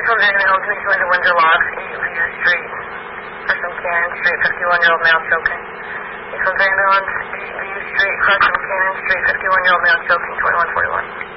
from Vanderbilt Home, 2200 Windsor Locks, 8 View Street. Person Cannon Street, 51-year-old male choking. He's from Vanderbilt, 8 View Street, across from Cannon Street, 51-year-old male choking, 2141.